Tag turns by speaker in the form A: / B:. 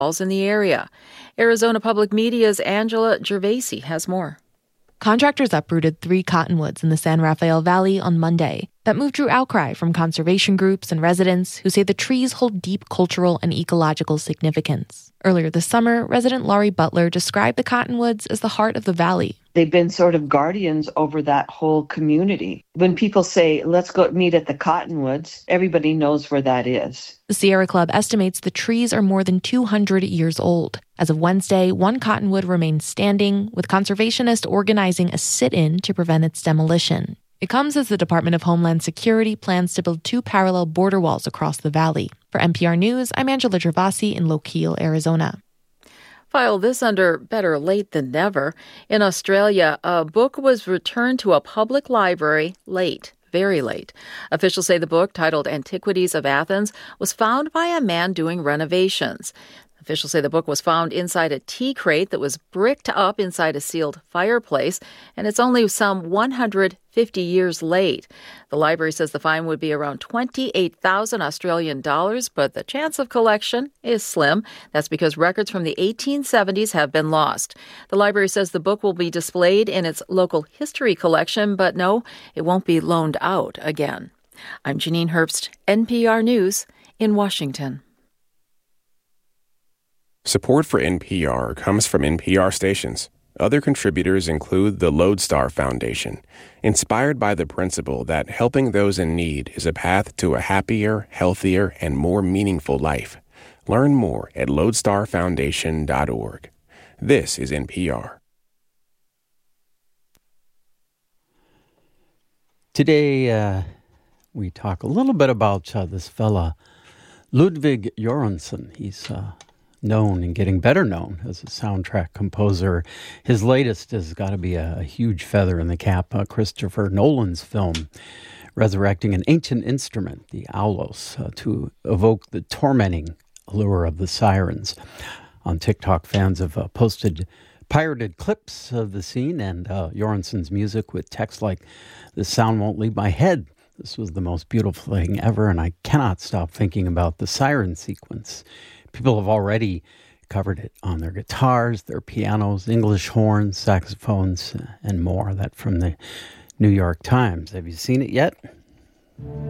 A: in the area. Arizona Public Media's Angela Gervasi has more.
B: Contractors uprooted 3 cottonwoods in the San Rafael Valley on Monday. That move drew outcry from conservation groups and residents who say the trees hold deep cultural and ecological significance. Earlier this summer, resident Laurie Butler described the cottonwoods as the heart of the valley.
C: They've been sort of guardians over that whole community. When people say, let's go meet at the Cottonwoods, everybody knows where that is.
B: The Sierra Club estimates the trees are more than 200 years old. As of Wednesday, 1 cottonwood remains standing, with conservationists organizing a sit-in to prevent its demolition. It comes as the Department of Homeland Security plans to build 2 parallel border walls across the valley. For NPR News, I'm Angela Gervasi in Lochiel, Arizona.
A: File this under better late than never. In Australia, a book was returned to a public library late. Very late. Officials say the book, titled Antiquities of Athens, was found by a man doing renovations. Officials say the book was found inside a tea crate that was bricked up inside a sealed fireplace, and it's only some 150 years late. The library says the fine would be around 28,000 Australian dollars, but the chance of collection is slim. That's because records from the 1870s have been lost. The library says the book will be displayed in its local history collection, but no, it won't be loaned out again. I'm Janine Herbst, NPR News in Washington.
D: Support for NPR comes from NPR stations. Other contributors include the Lodestar Foundation, inspired by the principle that helping those in need is a path to a happier, healthier, and more meaningful life. Learn more at lodestarfoundation.org. This is NPR.
E: Today, we talk a little bit about this fella, Ludwig Göransson. He's known and getting better known as a soundtrack composer. His latest has got to be a huge feather in the cap. Christopher Nolan's film, resurrecting an ancient instrument, the aulos, to evoke the tormenting allure of the sirens. On TikTok, fans have posted pirated clips of the scene and Göransson's music with text like, "The sound won't leave my head. This was the most beautiful thing ever, and I cannot stop thinking about the siren sequence." People have already covered it on their guitars, their pianos, English horns, saxophones, and more. That from the New York Times. Have you seen it yet?